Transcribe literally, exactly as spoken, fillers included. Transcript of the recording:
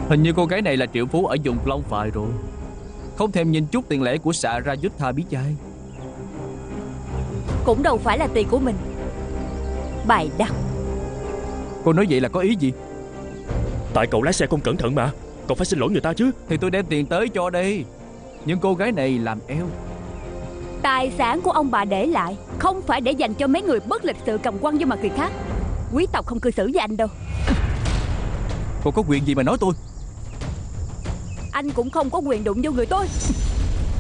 Hình như cô gái này là triệu phú ở vùng Long Phài rồi. Không thèm nhìn chút tiền lẻ của Sạ Rajutha bí chai. Cũng đâu phải là tiền của mình. Bài đăng. Cô nói vậy là có ý gì? Tại cậu lái xe không cẩn thận mà. Cậu phải xin lỗi người ta chứ. Thì tôi đem tiền tới cho đây. Nhưng cô gái này làm eo. Tài sản của ông bà để lại không phải để dành cho mấy người bất lịch sự cầm quăng vô mặt người khác. Quý tộc không cư xử với anh đâu. Cô có quyền gì mà nói tôi? Anh cũng không có quyền đụng vô người tôi.